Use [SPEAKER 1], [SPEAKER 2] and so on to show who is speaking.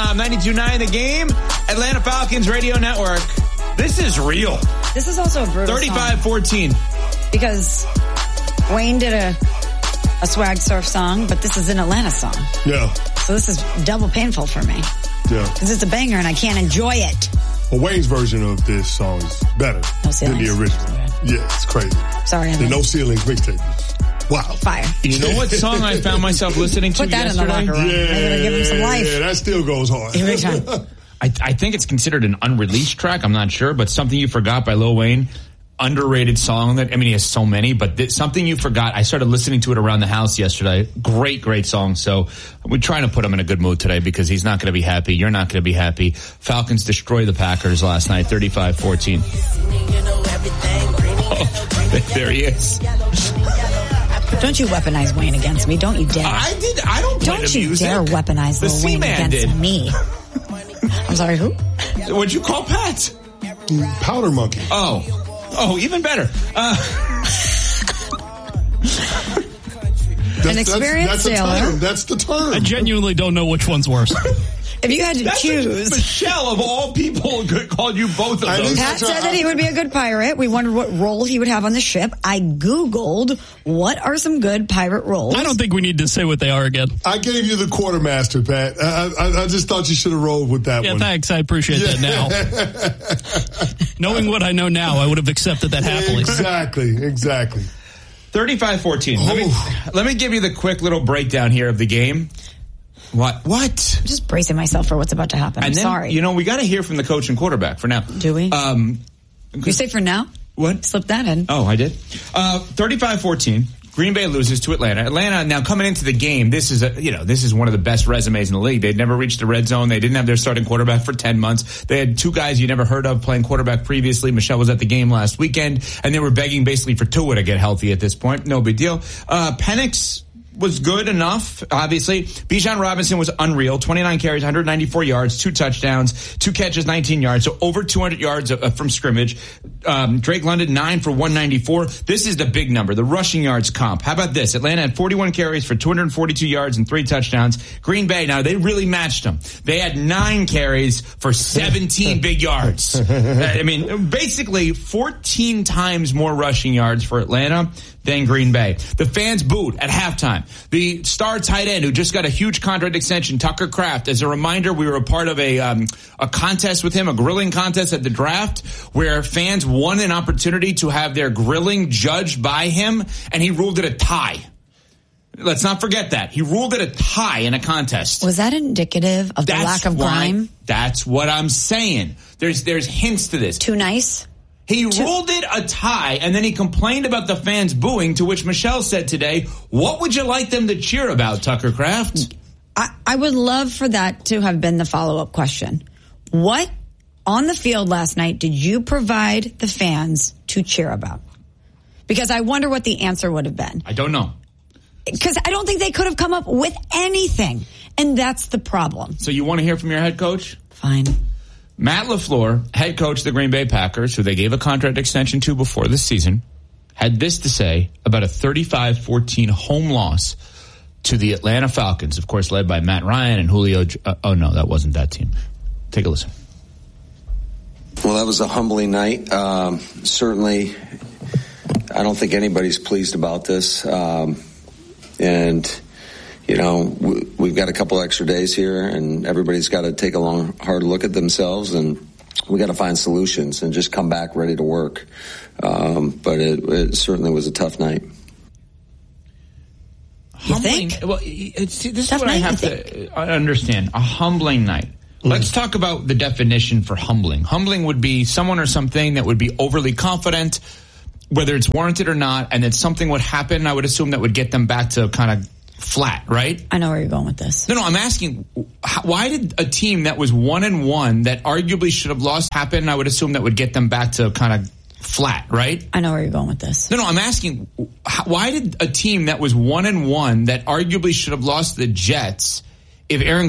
[SPEAKER 1] Tom, 92.9 The Game, Atlanta Falcons Radio Network. This is real.
[SPEAKER 2] This is also a brutal
[SPEAKER 1] 35-14.
[SPEAKER 2] Because Wayne did a Swag Surf song, but this is an Atlanta song.
[SPEAKER 3] Yeah.
[SPEAKER 2] So this is double painful for me.
[SPEAKER 3] Yeah.
[SPEAKER 2] Because it's a banger and I can't enjoy it.
[SPEAKER 3] Well, Wayne's version of this song is better than the original. Yeah, it's crazy.
[SPEAKER 2] Sorry.
[SPEAKER 3] The No Ceilings mixtape. Wow.
[SPEAKER 2] Fire.
[SPEAKER 1] You know what song I found myself listening to yesterday?
[SPEAKER 2] Put that in the locker room.
[SPEAKER 3] Yeah,
[SPEAKER 2] give him some life.
[SPEAKER 3] Yeah, that still goes hard.
[SPEAKER 1] I think it's considered an unreleased track. I'm not sure, but Something You Forgot by Lil Wayne. Underrated song. He has so many, but Something You Forgot. I started listening to it around the house yesterday. Great song. So we're trying to put him in a good mood today because he's not going to be happy. You're not going to be happy. Falcons destroy the Packers last night, 35-14. Oh, there he is.
[SPEAKER 2] Don't you weaponize Wayne against me. Don't you dare.
[SPEAKER 1] I don't play
[SPEAKER 2] Don't
[SPEAKER 1] the
[SPEAKER 2] you
[SPEAKER 1] music.
[SPEAKER 2] dare weaponize Lil Wayne against me. I'm sorry, who?
[SPEAKER 1] What'd you call Pat?
[SPEAKER 3] Powder Monkey.
[SPEAKER 1] Oh, even better.
[SPEAKER 2] An experienced sailor.
[SPEAKER 3] That's the term.
[SPEAKER 4] I genuinely don't know which one's worse.
[SPEAKER 2] If you had to choose.
[SPEAKER 1] Michelle, of all people, called you both of those.
[SPEAKER 2] Pat said that he would be a good pirate. We wondered what role he would have on the ship. I Googled what are some good pirate roles.
[SPEAKER 4] I don't think we need to say what they are again.
[SPEAKER 3] I gave you the quartermaster, Pat. I just thought you should have rolled with that one.
[SPEAKER 4] Yeah, thanks. I appreciate that now. Knowing what I know now, I would have accepted that happily.
[SPEAKER 3] Exactly.
[SPEAKER 1] 35-14. Let me give you the quick little breakdown here of the game. What?
[SPEAKER 2] I'm just bracing myself for what's about to happen. I'm sorry.
[SPEAKER 1] We got to hear from the coach and quarterback for now.
[SPEAKER 2] Do we? You say for now?
[SPEAKER 1] What?
[SPEAKER 2] Slip that in.
[SPEAKER 1] Oh, I did. 35-14. Green Bay loses to Atlanta. Atlanta, now coming into the game, this is one of the best resumes in the league. They'd never reached the red zone. They didn't have their starting quarterback for 10 months. They had two guys you never heard of playing quarterback previously. Michelle was at the game last weekend, and they were begging basically for Tua to get healthy at this point. No big deal. Penix was good enough, obviously. Bijan Robinson was unreal. 29 carries, 194 yards, 2 touchdowns, 2 catches, 19 yards. So over 200 yards from scrimmage. Drake London, 9 for 194. This is the big number, the rushing yards comp. How about this? Atlanta had 41 carries for 242 yards and 3 touchdowns. Green Bay, now they really matched them. They had 9 carries for 17 big yards. Basically 14 times more rushing yards for Atlanta than Green Bay. The fans booed at halftime. The star tight end who just got a huge contract extension, Tucker Kraft. As a reminder, we were a part of a contest with him, a grilling contest at the draft, where fans won an opportunity to have their grilling judged by him, and he ruled it a tie. Let's not forget that. He ruled it a tie in a contest.
[SPEAKER 2] Was that indicative of the lack of grime?
[SPEAKER 1] That's what I'm saying. There's hints to this.
[SPEAKER 2] Too nice?
[SPEAKER 1] He ruled it a tie, and then he complained about the fans booing, to which Michelle said today, what would you like them to cheer about, Tucker Kraft?
[SPEAKER 2] I would love for that to have been the follow-up question. What on the field last night did you provide the fans to cheer about? Because I wonder what the answer would have been.
[SPEAKER 1] I don't know.
[SPEAKER 2] Because I don't think they could have come up with anything, and that's the problem.
[SPEAKER 1] So you want to hear from your head coach?
[SPEAKER 2] Fine.
[SPEAKER 1] Matt LaFleur, head coach of the Green Bay Packers, who they gave a contract extension to before this season, had this to say about a 35-14 home loss to the Atlanta Falcons, of course, led by Matt Ryan and Julio. No, that wasn't that team. Take a listen.
[SPEAKER 5] Well, that was a humbling night. Certainly, I don't think anybody's pleased about this. We've got a couple extra days here, and everybody's got to take a long, hard look at themselves, and we got to find solutions and just come back ready to work. But it certainly was a tough night.
[SPEAKER 2] You think?
[SPEAKER 1] Well, this is what I have to understand. A humbling night. Let's talk about the definition for humbling. Humbling would be someone or something that would be overly confident, whether it's warranted or not, and that something would happen, I would assume, that would get them back to kind of flat, right?
[SPEAKER 2] I know where you're going with this.
[SPEAKER 1] No, I'm asking, why did a team that was 1-1 that arguably should have lost happen? I would assume that would get them back to kind of flat, right?
[SPEAKER 2] I know where you're going with this.
[SPEAKER 1] No, I'm asking, why did a team that was 1-1 that arguably should have lost the Jets, if Aaron